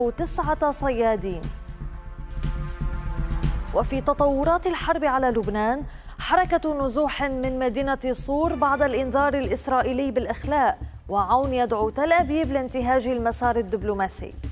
9 صيادين. وفي تطورات الحرب على لبنان، حركة نزوح من مدينة صور بعد الإنذار الإسرائيلي بالإخلاء، وعون يدعو تل أبيب لانتهاج المسار الدبلوماسي.